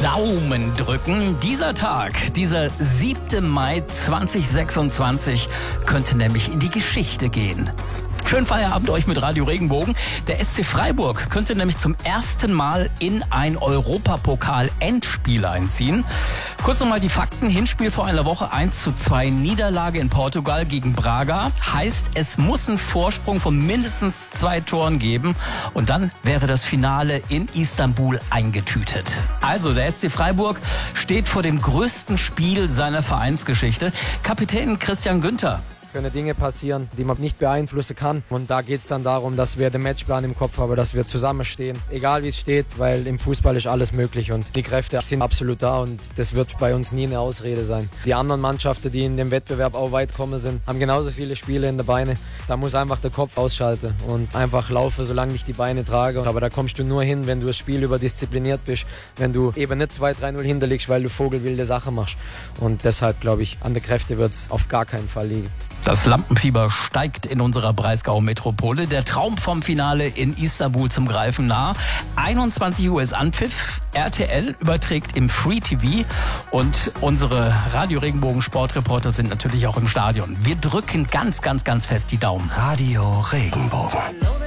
Daumen drücken. Dieser Tag, dieser 7. Mai 2026, könnte nämlich in die Geschichte gehen. Schönen Feierabend euch mit Radio Regenbogen. Der SC Freiburg könnte nämlich zum ersten Mal in ein Europapokal-Endspiel einziehen. Kurz nochmal die Fakten. Hinspiel vor einer Woche 1:2 Niederlage in Portugal gegen Braga. Heißt, es muss einen Vorsprung von mindestens 2 Toren geben. Und dann wäre das Finale in Istanbul eingetütet. Also der SC Freiburg steht vor dem größten Spiel seiner Vereinsgeschichte. Kapitän Christian Günther. Können Dinge passieren, die man nicht beeinflussen kann. Und da geht es dann darum, dass wir den Matchplan im Kopf haben, dass wir zusammenstehen. Egal wie es steht, weil im Fußball ist alles möglich und die Kräfte sind absolut da und das wird bei uns nie eine Ausrede sein. Die anderen Mannschaften, die in dem Wettbewerb auch weit gekommen sind, haben genauso viele Spiele in den Beinen. Da muss einfach der Kopf ausschalten und einfach laufen, solange ich die Beine trage. Aber da kommst du nur hin, wenn du das Spiel überdiszipliniert bist, wenn du eben nicht 2-3-0 hinterlegst, weil du vogelwilde Sachen machst. Und deshalb glaube ich, an der Kräfte wird es auf gar keinen Fall liegen. Das Lampenfieber steigt in unserer Breisgau-Metropole. Der Traum vom Finale in Istanbul zum Greifen nah. 21 Uhr ist Anpfiff. RTL überträgt im Free TV und unsere Radio Regenbogen Sportreporter sind natürlich auch im Stadion. Wir drücken ganz, ganz, ganz fest die Daumen. Radio Regenbogen.